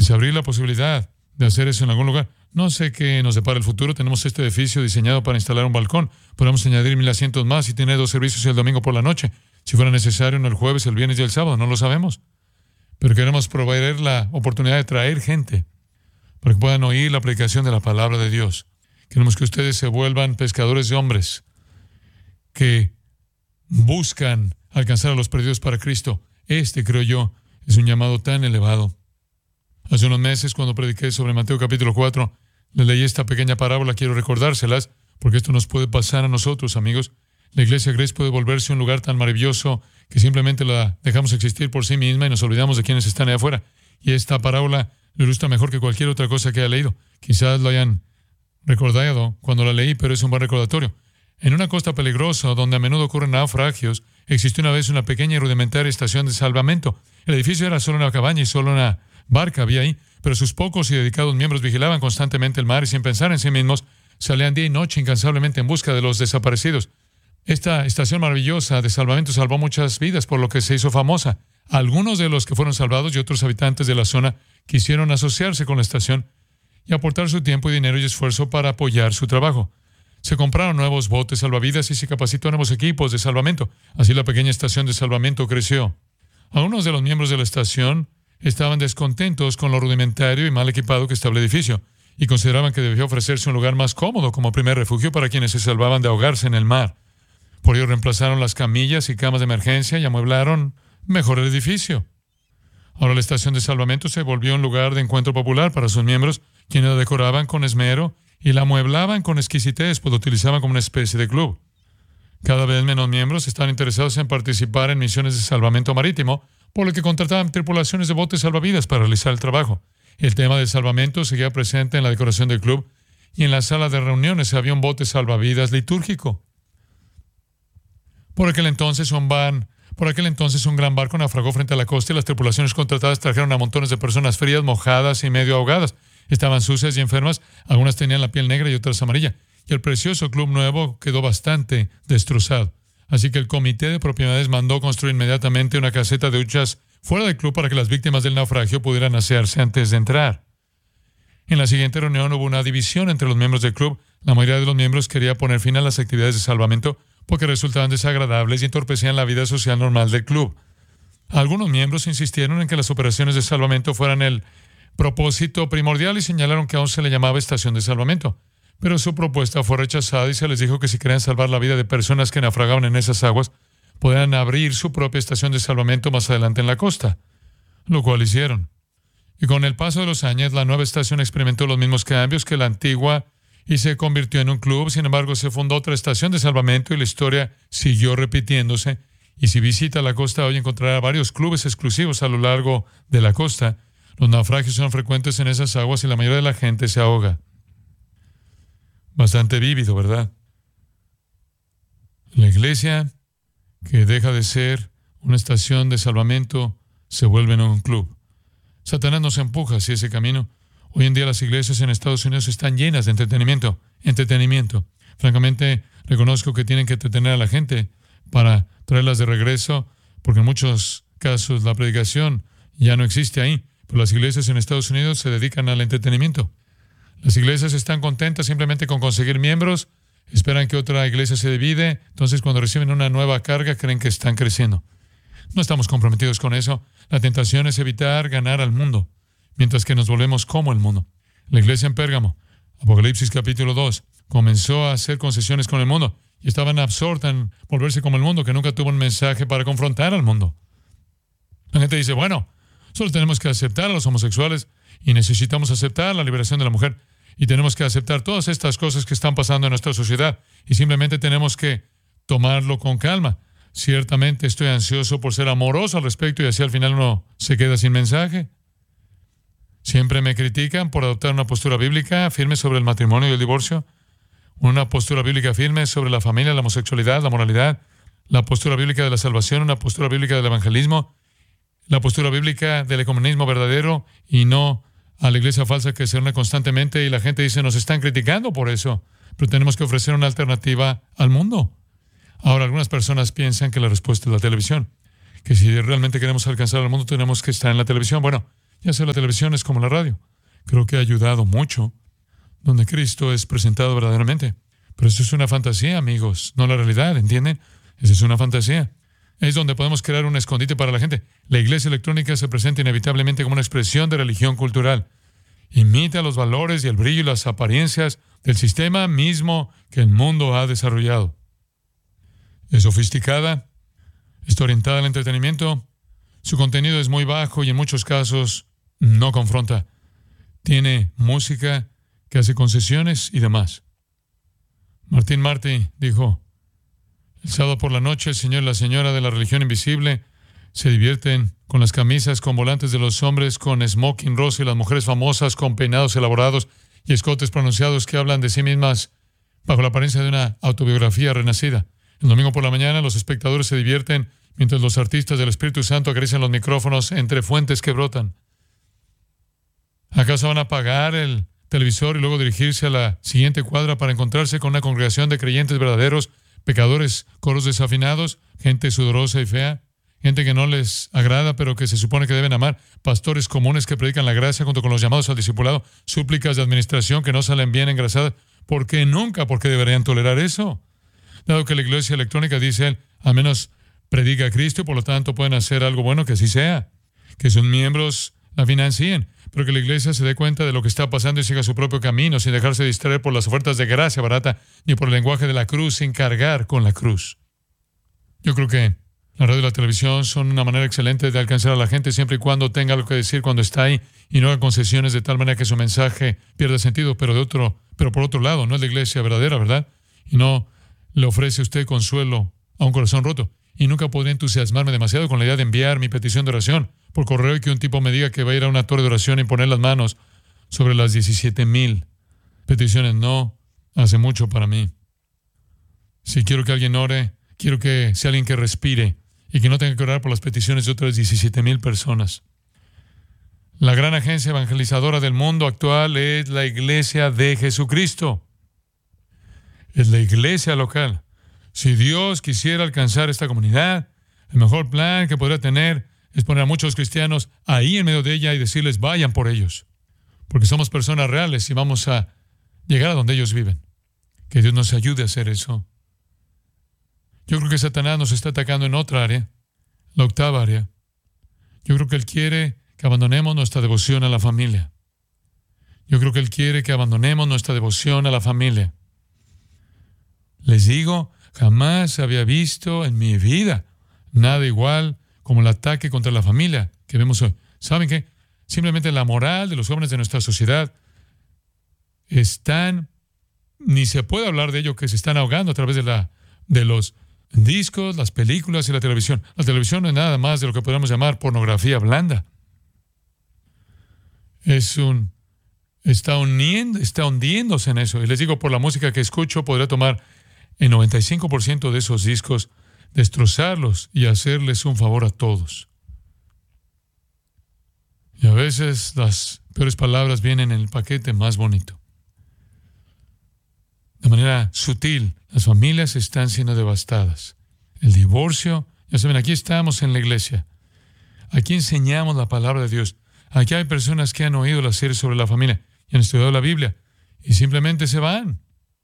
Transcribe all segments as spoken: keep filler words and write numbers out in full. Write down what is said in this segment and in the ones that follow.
es abrir la posibilidad de hacer eso en algún lugar. No sé qué nos depara el futuro. Tenemos este edificio diseñado para instalar un balcón. Podemos añadir mil asientos más y tener dos servicios el domingo por la noche. Si fuera necesario, en el jueves, el viernes y el sábado. No lo sabemos. Pero queremos proveer la oportunidad de traer gente para que puedan oír la predicación de la palabra de Dios. Queremos que ustedes se vuelvan pescadores de hombres que buscan alcanzar a los perdidos para Cristo. Este, creo yo, es un llamado tan elevado. Hace unos meses, cuando prediqué sobre Mateo capítulo cuatro, les leí esta pequeña parábola. Quiero recordárselas, porque esto nos puede pasar a nosotros, amigos. La iglesia Grace puede volverse un lugar tan maravilloso que simplemente la dejamos existir por sí misma y nos olvidamos de quienes están allá afuera. Y esta parábola lo ilustra mejor que cualquier otra cosa que haya leído. Quizás lo hayan recordado cuando la leí, pero es un buen recordatorio. En una costa peligrosa, donde a menudo ocurren naufragios, existió una vez una pequeña y rudimentaria estación de salvamento. El edificio era solo una cabaña y solo una barca había ahí, pero sus pocos y dedicados miembros vigilaban constantemente el mar y, sin pensar en sí mismos, salían día y noche incansablemente en busca de los desaparecidos. Esta estación maravillosa de salvamento salvó muchas vidas, por lo que se hizo famosa. Algunos de los que fueron salvados y otros habitantes de la zona quisieron asociarse con la estación y aportar su tiempo y dinero y esfuerzo para apoyar su trabajo. Se compraron nuevos botes salvavidas y se capacitó nuevos equipos de salvamento. Así la pequeña estación de salvamento creció. Algunos de los miembros de la estación estaban descontentos con lo rudimentario y mal equipado que estaba el edificio y consideraban que debía ofrecerse un lugar más cómodo como primer refugio para quienes se salvaban de ahogarse en el mar. Por ello reemplazaron las camillas y camas de emergencia y amueblaron mejor el edificio. Ahora la estación de salvamento se volvió un lugar de encuentro popular para sus miembros, quienes la decoraban con esmero y la amueblaban con exquisitez, pues lo utilizaban como una especie de club. Cada vez menos miembros estaban interesados en participar en misiones de salvamento marítimo, por lo que contrataban tripulaciones de botes salvavidas para realizar el trabajo. El tema del salvamento seguía presente en la decoración del club y en la sala de reuniones había un bote salvavidas litúrgico. Por aquel entonces un van, por aquel entonces un gran barco naufragó frente a la costa y las tripulaciones contratadas trajeron a montones de personas frías, mojadas y medio ahogadas. Estaban sucias y enfermas, algunas tenían la piel negra y otras amarilla, y el precioso club nuevo quedó bastante destrozado. Así que el comité de propiedades mandó construir inmediatamente una caseta de duchas fuera del club para que las víctimas del naufragio pudieran asearse antes de entrar. En la siguiente reunión hubo una división entre los miembros del club. La mayoría de los miembros quería poner fin a las actividades de salvamento porque resultaban desagradables y entorpecían la vida social normal del club. Algunos miembros insistieron en que las operaciones de salvamento fueran el propósito primordial y señalaron que aún se le llamaba estación de salvamento. Pero su propuesta fue rechazada y se les dijo que si querían salvar la vida de personas que naufragaban en esas aguas, podían abrir su propia estación de salvamento más adelante en la costa, lo cual hicieron. Y con el paso de los años, la nueva estación experimentó los mismos cambios que la antigua y se convirtió en un club. Sin embargo, se fundó otra estación de salvamento y la historia siguió repitiéndose. Y si visita la costa hoy, encontrará varios clubes exclusivos a lo largo de la costa. Los naufragios son frecuentes en esas aguas y la mayoría de la gente se ahoga. Bastante vívido, ¿verdad? La iglesia, que deja de ser una estación de salvamento, se vuelve en un club. Satanás nos empuja hacia ese camino. Hoy en día las iglesias en Estados Unidos están llenas de entretenimiento. Entretenimiento. Francamente, reconozco que tienen que entretener a la gente para traerlas de regreso, porque en muchos casos la predicación ya no existe ahí. Pero las iglesias en Estados Unidos se dedican al entretenimiento. Las iglesias están contentas simplemente con conseguir miembros, esperan que otra iglesia se divide, entonces cuando reciben una nueva carga creen que están creciendo. No estamos comprometidos con eso. La tentación es evitar ganar al mundo, mientras que nos volvemos como el mundo. La iglesia en Pérgamo, Apocalipsis capítulo dos, comenzó a hacer concesiones con el mundo y estaban absortas en volverse como el mundo, que nunca tuvo un mensaje para confrontar al mundo. La gente dice, bueno, solo tenemos que aceptar a los homosexuales y necesitamos aceptar la liberación de la mujer y tenemos que aceptar todas estas cosas que están pasando en nuestra sociedad y simplemente tenemos que tomarlo con calma. Ciertamente estoy ansioso por ser amoroso al respecto y así al final uno se queda sin mensaje. Siempre me critican por adoptar una postura bíblica firme sobre el matrimonio y el divorcio, una postura bíblica firme sobre la familia, la homosexualidad, la moralidad, la postura bíblica de la salvación, una postura bíblica del evangelismo, la postura bíblica del ecumenismo verdadero y no a la iglesia falsa que se une constantemente y la gente dice, nos están criticando por eso, pero tenemos que ofrecer una alternativa al mundo. Ahora, algunas personas piensan que la respuesta es la televisión, que si realmente queremos alcanzar al mundo tenemos que estar en la televisión. Bueno, ya sea la televisión es como la radio. Creo que ha ayudado mucho, donde Cristo es presentado verdaderamente. Pero eso es una fantasía, amigos, no la realidad, ¿entienden? Esa es una fantasía. Es donde podemos crear un escondite para la gente. La iglesia electrónica se presenta inevitablemente como una expresión de religión cultural. Imita los valores y el brillo y las apariencias del sistema mismo que el mundo ha desarrollado. Es sofisticada, está orientada al entretenimiento, su contenido es muy bajo y en muchos casos no confronta. Tiene música que hace concesiones y demás. Martín Marty dijo, el sábado por la noche el señor y la señora de la religión invisible se divierten con las camisas con volantes de los hombres con smoking rosa y las mujeres famosas con peinados elaborados y escotes pronunciados que hablan de sí mismas bajo la apariencia de una autobiografía renacida. El domingo por la mañana los espectadores se divierten mientras los artistas del Espíritu Santo acarician los micrófonos entre fuentes que brotan. ¿Acaso van a apagar el televisor y luego dirigirse a la siguiente cuadra para encontrarse con una congregación de creyentes verdaderos, pecadores, coros desafinados, gente sudorosa y fea, gente que no les agrada pero que se supone que deben amar, pastores comunes que predican la gracia junto con los llamados al discipulado, súplicas de administración que no salen bien engrasadas? ¿Por qué nunca? ¿Por qué deberían tolerar eso? Dado que la iglesia electrónica, dice él, al menos predica a Cristo y por lo tanto pueden hacer algo bueno, que así sea, que sus miembros la financien, pero que la iglesia se dé cuenta de lo que está pasando y siga su propio camino sin dejarse distraer por las ofertas de gracia barata ni por el lenguaje de la cruz sin cargar con la cruz. Yo creo que la radio y la televisión son una manera excelente de alcanzar a la gente siempre y cuando tenga algo que decir cuando está ahí y no haga concesiones de tal manera que su mensaje pierda sentido, pero de otro, pero por otro lado, no es la iglesia verdadera, ¿verdad? Y no le ofrece a usted consuelo a un corazón roto. Y nunca podría entusiasmarme demasiado con la idea de enviar mi petición de oración por correo y que un tipo me diga que va a ir a una torre de oración y poner las manos sobre las diecisiete mil peticiones. No hace mucho para mí. Si quiero que alguien ore, quiero que sea alguien que respire y que no tenga que orar por las peticiones de otras diecisiete mil personas. La gran agencia evangelizadora del mundo actual es la Iglesia de Jesucristo. Es la iglesia local. Si Dios quisiera alcanzar esta comunidad, el mejor plan que podría tener es poner a muchos cristianos ahí en medio de ella y decirles, vayan por ellos. Porque somos personas reales y vamos a llegar a donde ellos viven. Que Dios nos ayude a hacer eso. Yo creo que Satanás nos está atacando en otra área, la octava área. Yo creo que Él quiere que abandonemos nuestra devoción a la familia. Yo creo que Él quiere que abandonemos nuestra devoción a la familia. Les digo, jamás había visto en mi vida nada igual como el ataque contra la familia que vemos hoy. ¿Saben qué? Simplemente la moral de los jóvenes de nuestra sociedad están, ni se puede hablar de ello, que se están ahogando a través de, la, de los discos, las películas y la televisión. La televisión no es nada más de lo que podemos llamar pornografía blanda. Es un, está, uniendo, está hundiéndose en eso. Y les digo, por la música que escucho, podría tomar el noventa y cinco por ciento de esos discos, destrozarlos y hacerles un favor a todos. Y a veces las peores palabras vienen en el paquete más bonito. De manera sutil, las familias están siendo devastadas. El divorcio, ya saben, aquí estamos en la iglesia. Aquí enseñamos la palabra de Dios. Aquí hay personas que han oído la serie sobre la familia y han estudiado la Biblia y simplemente se van.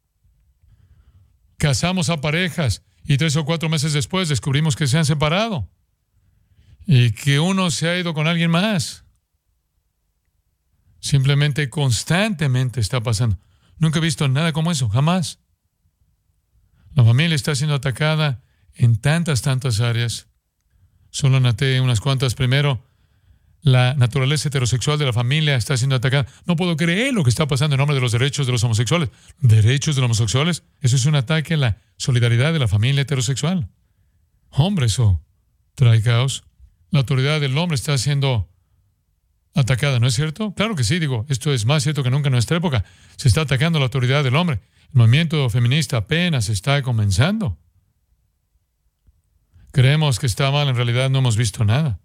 Casamos a parejas y tres o cuatro meses después descubrimos que se han separado y que uno se ha ido con alguien más. Simplemente, constantemente está pasando. Nunca he visto nada como eso, jamás. La familia está siendo atacada en tantas, tantas áreas. Solo anoté unas cuantas. Primero, la naturaleza heterosexual de la familia está siendo atacada. No puedo creer lo que está pasando en nombre de los derechos de los homosexuales. ¿Derechos de los homosexuales? Eso es un ataque a la solidaridad de la familia heterosexual. Hombre, eso trae caos. La autoridad del hombre está siendo atacada, ¿no es cierto? Claro que sí, digo, esto es más cierto que nunca en nuestra época. Se está atacando la autoridad del hombre. El movimiento feminista apenas está comenzando. Creemos que está mal, en realidad no hemos visto nada.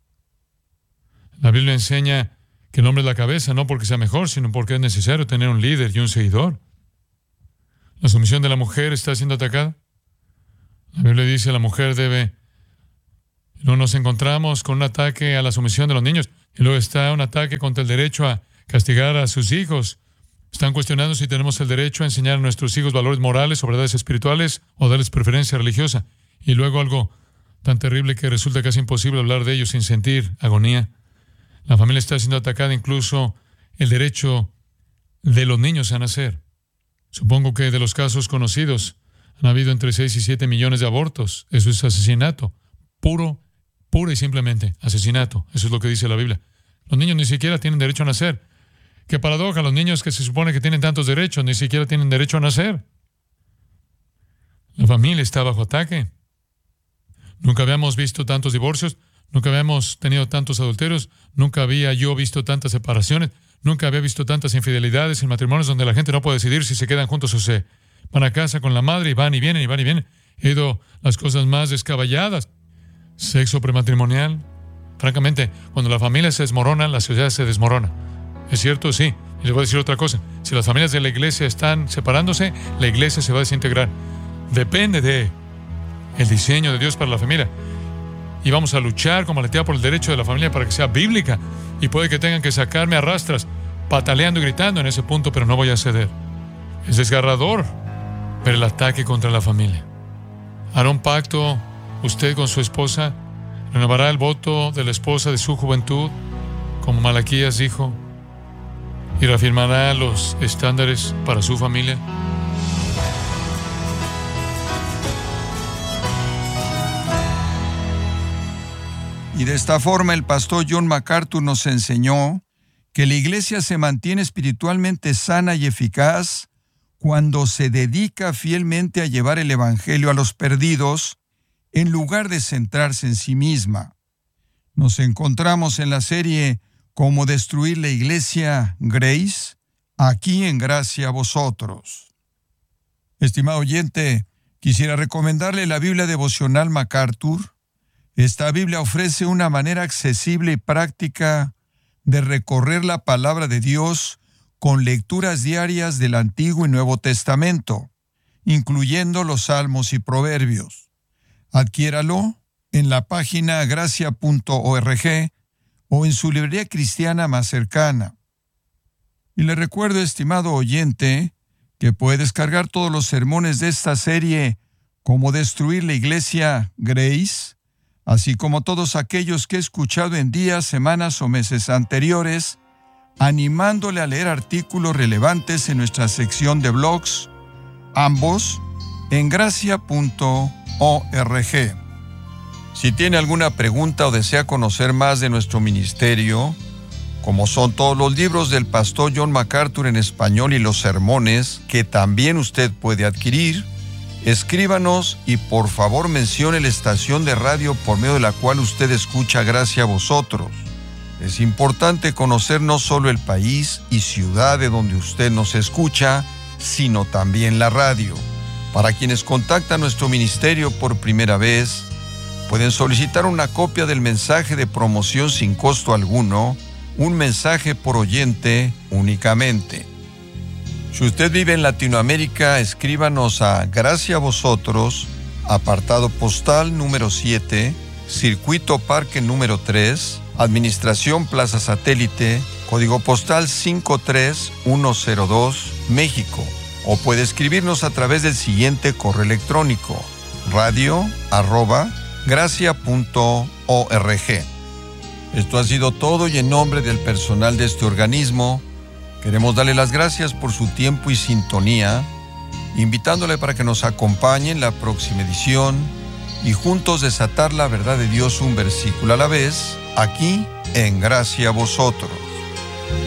La Biblia enseña que el hombre es la cabeza, no porque sea mejor, sino porque es necesario tener un líder y un seguidor. La sumisión de la mujer está siendo atacada. La Biblia dice que la mujer debe... No nos encontramos con un ataque a la sumisión de los niños. Y luego está un ataque contra el derecho a castigar a sus hijos. Están cuestionando si tenemos el derecho a enseñar a nuestros hijos valores morales o verdades espirituales o darles preferencia religiosa. Y luego algo tan terrible que resulta casi imposible hablar de ellos sin sentir agonía. La familia está siendo atacada, incluso el derecho de los niños a nacer. Supongo que de los casos conocidos han habido entre seis y siete millones de abortos. Eso es asesinato. Puro, puro y simplemente asesinato. Eso es lo que dice la Biblia. Los niños ni siquiera tienen derecho a nacer. Qué paradoja, los niños que se supone que tienen tantos derechos ni siquiera tienen derecho a nacer. La familia está bajo ataque. Nunca habíamos visto tantos divorcios, nunca habíamos tenido tantos adulterios, nunca había yo visto tantas separaciones, nunca había visto tantas infidelidades en matrimonios donde la gente no puede decidir si se quedan juntos o se van a casa con la madre y van y vienen y van y vienen. He ido las cosas más descabelladas. Sexo prematrimonial. Francamente, cuando la familia se desmorona, la sociedad se desmorona. ¿Es cierto? Sí. Y les voy a decir otra cosa. Si las familias de la iglesia están separándose, la iglesia se va a desintegrar. Depende de el diseño de Dios para la familia. Y vamos a luchar como aletea por el derecho de la familia para que sea bíblica. Y puede que tengan que sacarme a rastras, pataleando y gritando en ese punto, pero no voy a ceder. Es desgarrador ver el ataque contra la familia. Hará un pacto usted con su esposa, renovará el voto de la esposa de su juventud, como Malaquías dijo, y reafirmará los estándares para su familia. Y de esta forma el pastor John MacArthur nos enseñó que la iglesia se mantiene espiritualmente sana y eficaz cuando se dedica fielmente a llevar el evangelio a los perdidos en lugar de centrarse en sí misma. Nos encontramos en la serie Cómo destruir la iglesia Grace, aquí en Gracia a Vosotros. Estimado oyente, quisiera recomendarle la Biblia devocional MacArthur. Esta Biblia ofrece una manera accesible y práctica de recorrer la palabra de Dios con lecturas diarias del Antiguo y Nuevo Testamento, incluyendo los Salmos y Proverbios. Adquiéralo en la página gracia punto org o en su librería cristiana más cercana. Y le recuerdo, estimado oyente, que puede descargar todos los sermones de esta serie Cómo destruir la iglesia Grace, así como todos aquellos que he escuchado en días, semanas o meses anteriores, animándole a leer artículos relevantes en nuestra sección de blogs, ambos en gracia punto org. Si tiene alguna pregunta o desea conocer más de nuestro ministerio, como son todos los libros del pastor John MacArthur en español y los sermones que también usted puede adquirir, escríbanos y por favor mencione la estación de radio por medio de la cual usted escucha Gracia a Vosotros. Es importante conocer no solo el país y ciudad de donde usted nos escucha, sino también la radio. Para quienes contactan nuestro ministerio por primera vez, pueden solicitar una copia del mensaje de promoción sin costo alguno, un mensaje por oyente únicamente. Si usted vive en Latinoamérica, escríbanos a Gracia a Vosotros, apartado postal número siete, Circuito Parque número tres, Administración Plaza Satélite, código postal cinco tres uno cero dos, México. O puede escribirnos a través del siguiente correo electrónico, radio arroba gracia punto org. Esto ha sido todo y en nombre del personal de este organismo, queremos darle las gracias por su tiempo y sintonía, invitándole para que nos acompañe en la próxima edición y juntos desatar la verdad de Dios un versículo a la vez, aquí en Gracia a Vosotros.